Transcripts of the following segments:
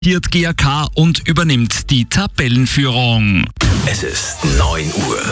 GAK und übernimmt die Tabellenführung. Es ist 9 Uhr.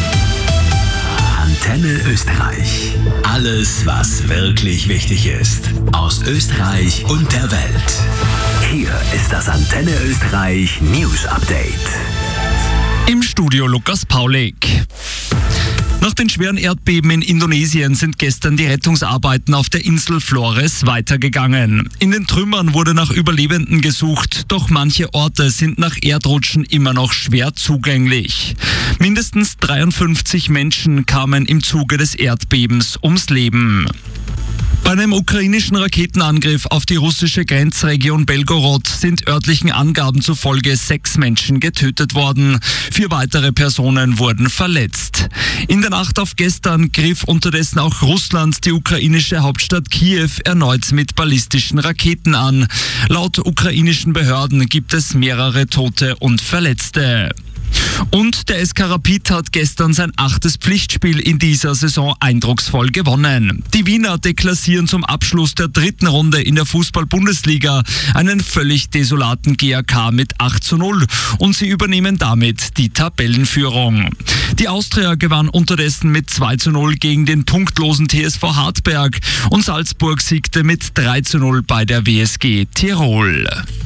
Antenne Österreich. Alles, was wirklich wichtig ist. Aus Österreich und der Welt. Hier ist das Antenne Österreich News Update. Im Studio Lukas Paulik. Nach den schweren Erdbeben in Indonesien sind gestern die Rettungsarbeiten auf der Insel Flores weitergegangen. In den Trümmern wurde nach Überlebenden gesucht, doch manche Orte sind nach Erdrutschen immer noch schwer zugänglich. Mindestens 53 Menschen kamen im Zuge des Erdbebens ums Leben. Bei einem ukrainischen Raketenangriff auf die russische Grenzregion Belgorod sind örtlichen Angaben zufolge 6 Menschen getötet worden. 4 weitere Personen wurden verletzt. In der Nacht auf gestern griff unterdessen auch Russland die ukrainische Hauptstadt Kiew erneut mit ballistischen Raketen an. Laut ukrainischen Behörden gibt es mehrere Tote und Verletzte. Und der SK Rapid hat gestern sein 8. Pflichtspiel in dieser Saison eindrucksvoll gewonnen. Die Wiener deklassieren zum Abschluss der 3. Runde in der Fußball-Bundesliga einen völlig desolaten GAK mit 8:0 und sie übernehmen damit die Tabellenführung. Die Austria gewann unterdessen mit 2:0 gegen den punktlosen TSV Hartberg und Salzburg siegte mit 3:0 bei der WSG Tirol.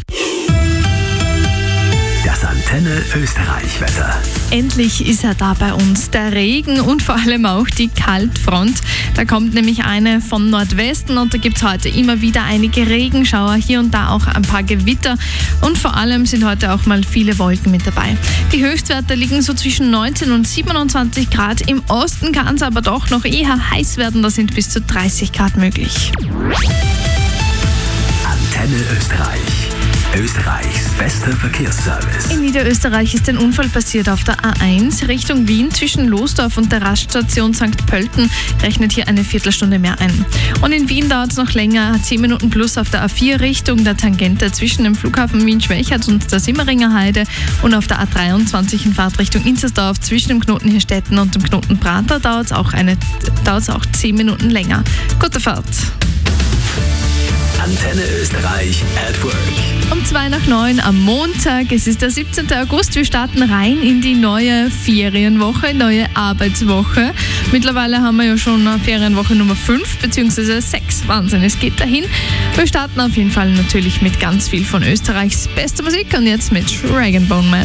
Das Antenne Österreich Wetter. Endlich ist er da bei uns. Der Regen und vor allem auch die Kaltfront. Da kommt nämlich eine von Nordwesten und da gibt es heute immer wieder einige Regenschauer, hier und da auch ein paar Gewitter und vor allem sind heute auch mal viele Wolken mit dabei. Die Höchstwerte liegen so zwischen 19 und 27 Grad. Im Osten kann es aber doch noch eher heiß werden, da sind bis zu 30 Grad möglich. Antenne Österreich. Österreichs bester Verkehrsservice. In Niederösterreich ist ein Unfall passiert auf der A1 Richtung Wien zwischen Losdorf und der Raststation St. Pölten. Rechnet hier eine Viertelstunde mehr ein. Und in Wien dauert es noch länger, 10 Minuten plus auf der A4 Richtung der Tangente zwischen dem Flughafen Wien-Schwächert und der Simmeringer Heide und auf der A23 in Fahrtrichtung Inzersdorf zwischen dem Knoten Hirstetten und dem Knoten Prater dauert es auch 10 Minuten länger. Gute Fahrt! Antenne Österreich at Work. Um 8:02 am Montag, es ist der 17. August, wir starten rein in die neue Ferienwoche, neue Arbeitswoche. Mittlerweile haben wir ja schon Ferienwoche Nummer 5 bzw. 6. Wahnsinn, es geht dahin. Wir starten auf jeden Fall natürlich mit ganz viel von Österreichs bester Musik und jetzt mit Dragon Bone Man.